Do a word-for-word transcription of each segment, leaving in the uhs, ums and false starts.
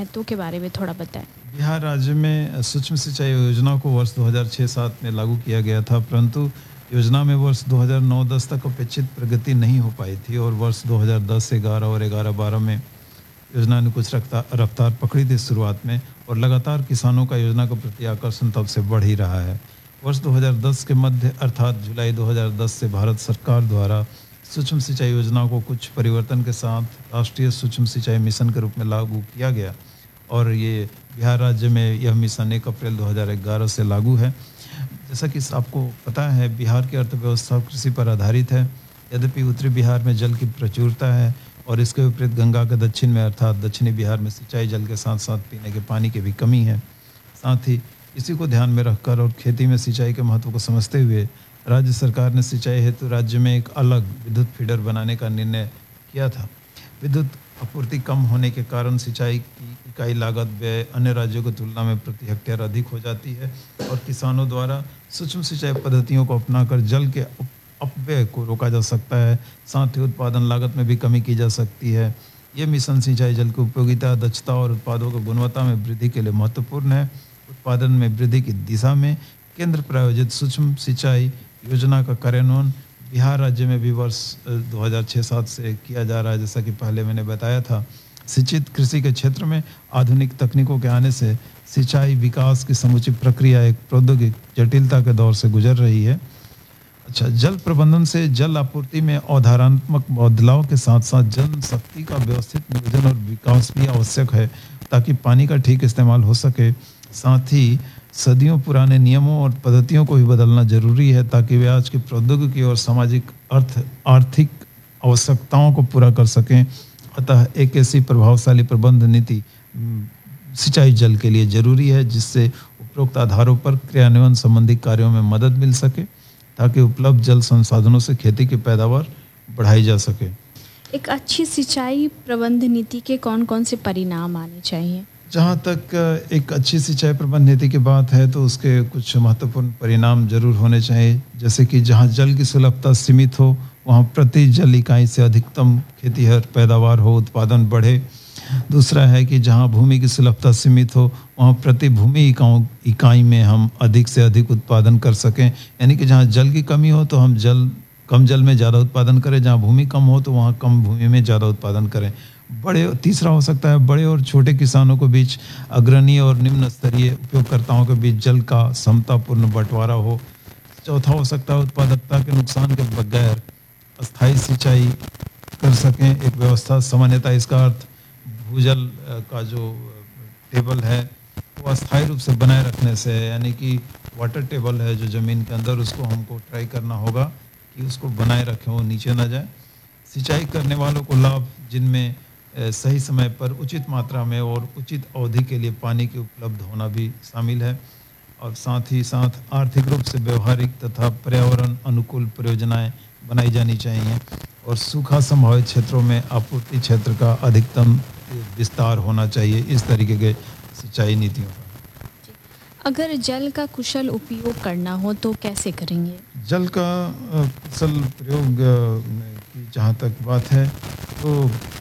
महत्व के बारे में थोड़ा बताएँ? बिहार राज्य में सूक्ष्म सिंचाई योजना को वर्ष दो हज़ार छह सात में लागू किया गया था, परंतु योजना में वर्ष दो हज़ार नौ दस तक अपेक्षित प्रगति नहीं हो पाई थी और वर्ष दो हज़ार दस ग्यारह और ग्यारह बारह में योजना ने कुछ रफ्तार रफ्तार पकड़ी थी शुरुआत में, और लगातार किसानों का योजना के प्रति आकर्षण तब से बढ़ ही रहा है। वर्ष दो हज़ार दस के मध्य अर्थात जुलाई दो हज़ार दस से भारत सरकार द्वारा सूक्ष्म सिंचाई योजना को कुछ परिवर्तन के साथ राष्ट्रीय सूक्ष्म सिंचाई मिशन के रूप में लागू किया गया, और ये बिहार राज्य में यह मिशन एक अप्रैल दो हज़ार ग्यारह से लागू है। जैसा कि आपको पता है, बिहार की अर्थव्यवस्था कृषि पर आधारित है। यद्यपि उत्तरी बिहार में जल की प्रचुरता है और इसके विपरीत गंगा के दक्षिण में अर्थात दक्षिणी बिहार में सिंचाई जल के साथ साथ पीने के पानी की भी कमी है। साथ ही इसी को ध्यान में रखकर और खेती में सिंचाई के महत्व को समझते हुए राज्य सरकार ने सिंचाई हेतु राज्य में एक अलग विद्युत फीडर बनाने का निर्णय किया था। विद्युत आपूर्ति कम होने के कारण सिंचाई की इकाई लागत व्यय अन्य राज्यों की तुलना में प्रति हेक्टेयर अधिक हो जाती है और किसानों द्वारा सूक्ष्म सिंचाई पद्धतियों को अपनाकर जल के अपव्यय को रोका जा सकता है। साथ ही उत्पादन लागत में भी कमी की जा सकती है। ये मिशन सिंचाई जल की उपयोगिता, दक्षता और उत्पादों की गुणवत्ता में वृद्धि के लिए महत्वपूर्ण है। उत्पादन में वृद्धि की दिशा में केंद्र प्रायोजित सूक्ष्म सिंचाई योजना का कार्यान्वयन बिहार राज्य में भी वर्ष दो हज़ार छह सात से किया जा रहा है। जैसा कि पहले मैंने बताया था, सिंचित कृषि के क्षेत्र में आधुनिक तकनीकों के आने से सिंचाई विकास की समुचित प्रक्रिया एक प्रौद्योगिक जटिलता के दौर से गुजर रही है। अच्छा, जल प्रबंधन से जल आपूर्ति में अवधारणात्मक बदलाव के साथ साथ जल शक्ति का व्यवस्थित नियोजन और विकास भी आवश्यक है ताकि पानी का ठीक इस्तेमाल हो सके। साथ ही सदियों पुराने नियमों और पद्धतियों को भी बदलना जरूरी है ताकि वे आज की प्रौद्योगिकी और सामाजिक अर्थ आर्थिक आवश्यकताओं को पूरा कर सकें। अतः एक ऐसी प्रभावशाली प्रबंध नीति सिंचाई जल के लिए जरूरी है जिससे उपरोक्त आधारों पर क्रियान्वयन संबंधी कार्यों में मदद मिल सके ताकि उपलब्ध जल संसाधनों से खेती की पैदावार बढ़ाई जा सके। एक अच्छी सिंचाई प्रबंध नीति के कौन-कौन से परिणाम आने चाहिए? जहाँ तक एक अच्छी सिंचाई प्रबंध नीति की बात है तो उसके कुछ महत्वपूर्ण परिणाम जरूर होने चाहिए। जैसे कि जहाँ जल की सुलभता सीमित हो वहाँ प्रति जल इकाई से अधिकतम खेतीहर पैदावार हो, उत्पादन बढ़े। दूसरा है कि जहाँ भूमि की सुलभता सीमित हो वहाँ प्रति भूमि इकाओं इकाई में हम अधिक से अधिक उत्पादन कर सकें। यानी कि जहाँ जल की कमी हो तो हम जल कम जल में ज़्यादा उत्पादन करें, जहाँ भूमि कम हो तो वहाँ कम भूमि में ज़्यादा उत्पादन करें। बड़े तीसरा हो सकता है बड़े और छोटे किसानों के बीच, अग्रणी और निम्न स्तरीय उपयोगकर्ताओं के बीच जल का समतापूर्ण बंटवारा हो। चौथा हो सकता है उत्पादकता के नुकसान के बगैर अस्थायी सिंचाई कर सकें एक व्यवस्था। सामान्यतः इसका अर्थ भूजल का जो टेबल है वो अस्थायी रूप से बनाए रखने से, यानी कि वाटर टेबल है जो ज़मीन के अंदर, उसको हमको ट्राई करना होगा कि उसको बनाए रखें, वो नीचे ना जाए। सिंचाई करने वालों को लाभ जिनमें सही समय पर उचित मात्रा में और उचित अवधि के लिए पानी की उपलब्ध होना भी शामिल है, और साथ ही साथ आर्थिक रूप से व्यवहारिक तथा पर्यावरण अनुकूल परियोजनाएं बनाई जानी चाहिए, और सूखा संभावित क्षेत्रों में आपूर्ति क्षेत्र का अधिकतम विस्तार होना चाहिए। इस तरीके के सिंचाई नीतियों का। अगर जल का कुशल उपयोग करना हो तो कैसे करेंगे? जल का कुशल प्रयोग की जहाँ तक बात है तो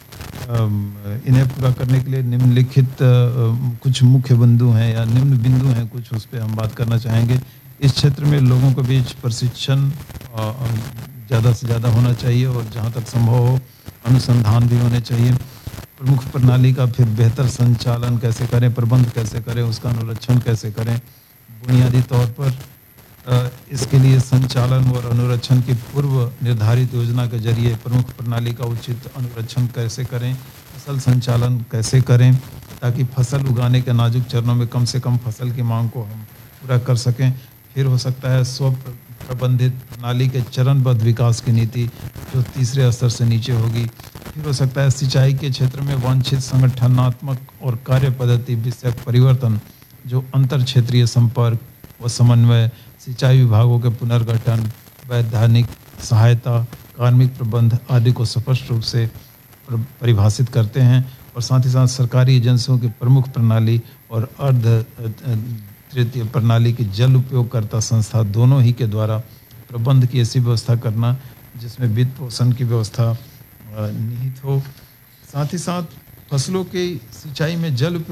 इन्हें पूरा करने के लिए निम्नलिखित कुछ मुख्य बिंदु हैं या निम्न बिंदु हैं कुछ, उस पर हम बात करना चाहेंगे। इस क्षेत्र में लोगों के बीच प्रशिक्षण ज़्यादा से ज़्यादा होना चाहिए और जहाँ तक संभव हो अनुसंधान भी होने चाहिए। प्रमुख प्रणाली का फिर बेहतर संचालन कैसे करें, प्रबंध कैसे करें, उसका अनुरक्षण कैसे करें। बुनियादी तौर पर इसके लिए संचालन और अनुरक्षण की पूर्व निर्धारित योजना के जरिए प्रमुख प्रणाली का उचित अनुरक्षण कैसे करें, फसल संचालन कैसे करें ताकि फसल उगाने के नाजुक चरणों में कम से कम फसल की मांग को हम पूरा कर सकें। फिर हो सकता है स्व प्रबंधित प्रणाली के चरणबद्ध विकास की नीति जो तीसरे स्तर से नीचे होगी। फिर हो सकता है सिंचाई के क्षेत्र में वांछित संगठनात्मक और कार्य पद्धति विषयक परिवर्तन जो अंतर क्षेत्रीय संपर्क व समन्वय, सिंचाई विभागों के पुनर्गठन, वैधानिक सहायता, कार्मिक प्रबंध आदि को स्पष्ट रूप से परिभाषित करते हैं, और साथ ही साथ सरकारी एजेंसियों की प्रमुख प्रणाली और अर्ध तृतीय प्रणाली की जल उपयोगकर्ता संस्था दोनों ही के द्वारा प्रबंध की ऐसी व्यवस्था करना जिसमें वित्त पोषण की व्यवस्था निहित हो। साथ ही साथ फसलों की सिंचाई में जल